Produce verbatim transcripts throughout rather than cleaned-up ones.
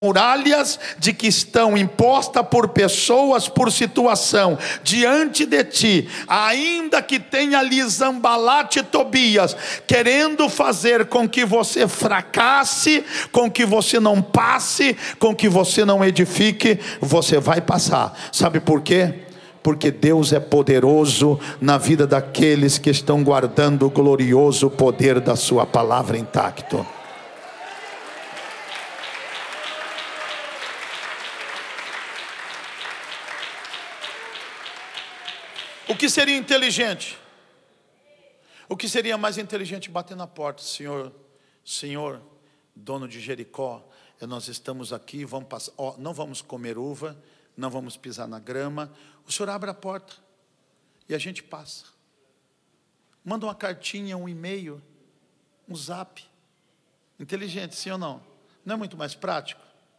muralhas de que estão impostas por pessoas, por situação, diante de ti, ainda que tenha ali Sanbalate e Tobias, querendo fazer com que você fracasse, com que você não passe, com que você não edifique, você vai passar. Sabe por quê? Porque Deus é poderoso na vida daqueles que estão guardando o glorioso poder da sua palavra intacto. O que seria inteligente? O que seria mais inteligente? Bater na porta. Senhor, Senhor, dono de Jericó, nós estamos aqui, vamos passar, ó, não vamos comer uva, não vamos pisar na grama. O Senhor abre a porta e a gente passa. Manda uma cartinha, um e-mail, um zap. Inteligente, sim ou não? Não é muito mais prático?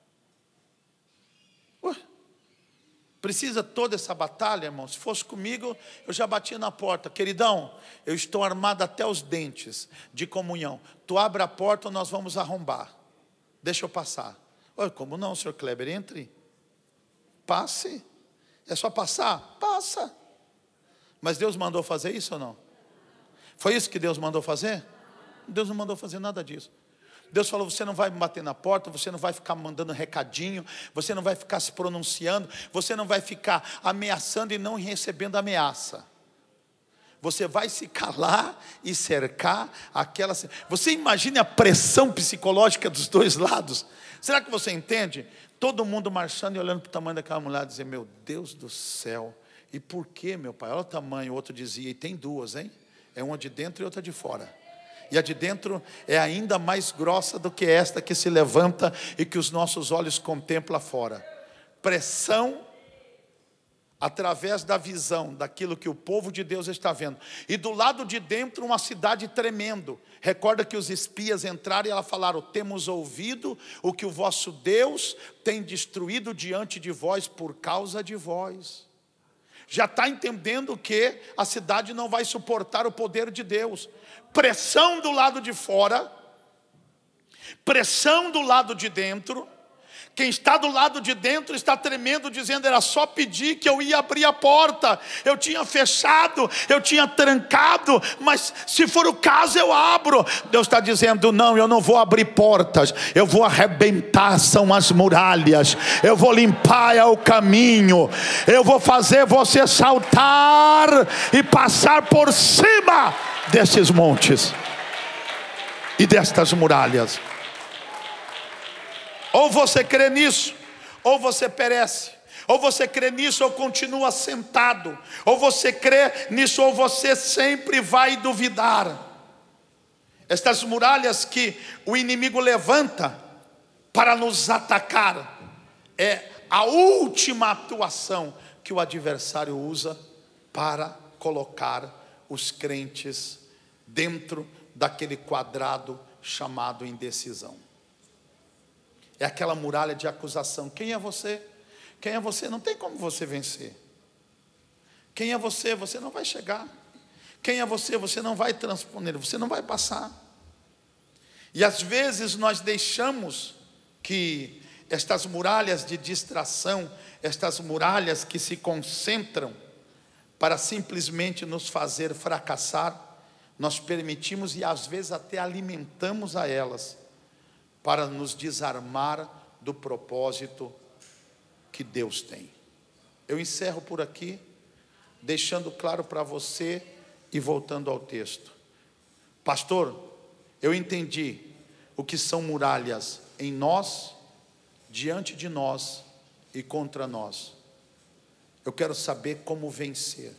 Ué, precisa toda essa batalha, irmão? Se fosse comigo, eu já batia na porta. Queridão, eu estou armado até os dentes de comunhão. Tu abre a porta ou nós vamos arrombar. Deixa eu passar. Ué, como não, senhor Kleber? Entre. Passe. É só passar? Passa. Mas Deus mandou fazer isso ou não? Foi isso que Deus mandou fazer? Deus não mandou fazer nada disso. Deus falou, você não vai bater na porta, você não vai ficar mandando recadinho, você não vai ficar se pronunciando, você não vai ficar ameaçando e não recebendo ameaça. Você vai se calar e cercar aquela... Você imagine a pressão psicológica dos dois lados. Será que você entende? Todo mundo marchando e olhando para o tamanho daquela mulher, dizendo, meu Deus do céu, e por que, meu pai? Olha o tamanho. O outro dizia, e tem duas, hein? É uma de dentro e outra de fora. E a de dentro é ainda mais grossa do que esta que se levanta e que os nossos olhos contemplam fora. Pressão através da visão daquilo que o povo de Deus está vendo. E do lado de dentro uma cidade tremendo. Recorda que os espias entraram e ela falaram, temos ouvido o que o vosso Deus tem destruído diante de vós por causa de vós. Já está entendendo que a cidade não vai suportar o poder de Deus. Pressão do lado de fora, pressão do lado de dentro. Quem está do lado de dentro está tremendo, dizendo, era só pedir que eu ia abrir a porta. Eu tinha fechado, eu tinha trancado, mas se for o caso eu abro. Deus está dizendo, não, eu não vou abrir portas, eu vou arrebentar, são as muralhas. Eu vou limpar é o caminho. Eu vou fazer você saltar e passar por cima desses montes e destas muralhas. Ou você crê nisso, ou você perece. Ou você crê nisso, ou continua sentado. Ou você crê nisso, ou você sempre vai duvidar. Estas muralhas que o inimigo levanta para nos atacar, é a última atuação que o adversário usa para colocar os crentes dentro daquele quadrado chamado indecisão. É aquela muralha de acusação. Quem é você? Quem é você? Não tem como você vencer. Quem é você? Você não vai chegar. Quem é você? Você não vai transponer. Você não vai passar. E às vezes nós deixamos que estas muralhas de distração, estas muralhas que se concentram para simplesmente nos fazer fracassar, nós permitimos e às vezes até alimentamos a elas, para nos desarmar do propósito que Deus tem. Eu encerro por aqui, deixando claro para você e voltando ao texto. Pastor, eu entendi o que são muralhas em nós, diante de nós e contra nós. Eu quero saber como vencer.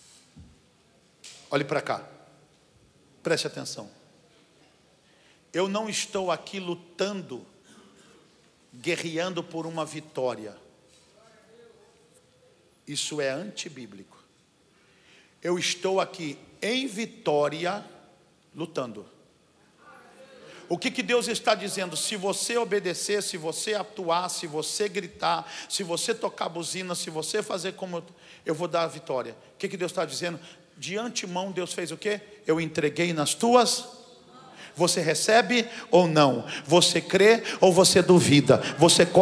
Olhe para cá, preste atenção. Eu não estou aqui lutando, guerreando por uma vitória. Isso é antibíblico. Eu estou aqui em vitória, lutando. O que que Deus está dizendo? Se você obedecer, se você atuar, se você gritar, se você tocar buzina, se você fazer como eu, eu vou dar a vitória. O que que Deus está dizendo? De antemão Deus fez o quê? Eu entreguei nas tuas Você recebe ou não? Você crê ou você duvida? Você